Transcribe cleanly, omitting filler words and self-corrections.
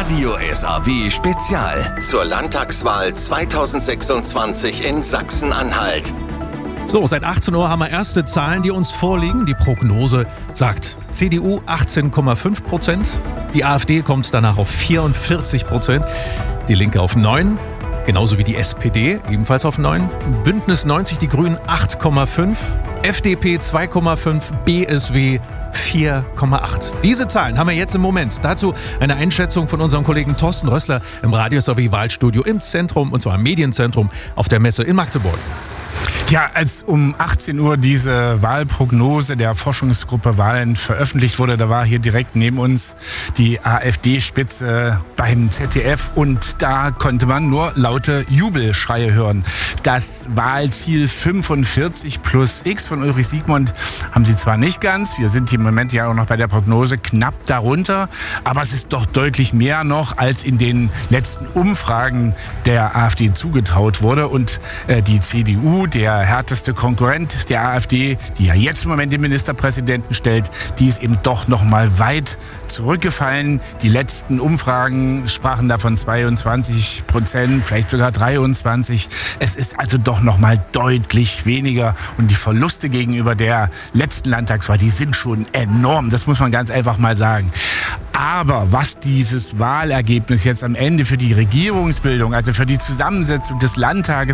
Radio SAW Spezial zur Landtagswahl 2026 in Sachsen-Anhalt. So, seit 18 Uhr haben wir erste Zahlen, die uns vorliegen. Die Prognose sagt CDU 18,5%, die AfD kommt danach auf 44%, die Linke auf 9%, genauso wie die SPD, ebenfalls auf 9%, Bündnis 90, die Grünen 8,5%, FDP 2,5%, BSW 4,8. Diese Zahlen haben wir jetzt im Moment. Dazu eine Einschätzung von unserem Kollegen Thorsten Rössler im Radio SAW Wahlstudio im Zentrum, und zwar im Medienzentrum auf der Messe in Magdeburg. Ja, als um 18 Uhr diese Wahlprognose der Forschungsgruppe Wahlen veröffentlicht wurde, da war hier direkt neben uns die AfD-Spitze beim ZDF und da konnte man nur laute Jubelschreie hören. Das Wahlziel 45 plus X von Ulrich Siegmund haben sie zwar nicht ganz, wir sind im Moment ja auch noch bei der Prognose knapp darunter, aber es ist doch deutlich mehr noch, als in den letzten Umfragen der AfD zugetraut wurde, und die CDU, der härteste Konkurrent der AfD, die ja jetzt im Moment den Ministerpräsidenten stellt, die ist eben doch noch mal weit zurückgefallen. Die letzten Umfragen sprachen davon 22%, vielleicht sogar 23%. Es ist also doch noch mal deutlich weniger, und die Verluste gegenüber der letzten Landtagswahl, die sind schon enorm. Das muss man ganz einfach mal sagen. Aber was dieses Wahlergebnis jetzt am Ende für die Regierungsbildung, also für die Zusammensetzung des Landtages